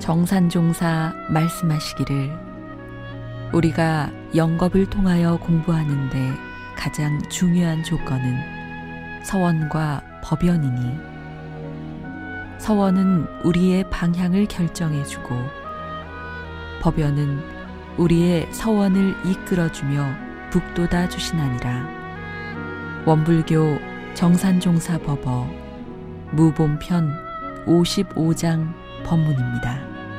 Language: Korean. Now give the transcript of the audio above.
정산종사 말씀하시기를 우리가 영겁을 통하여 공부하는데 가장 중요한 조건은 서원과 법연이니 서원은 우리의 방향을 결정해주고 법연은 우리의 서원을 이끌어주며 북돋아 주시나니라. 원불교 정산종사 법어 무본편 55장 법문입니다.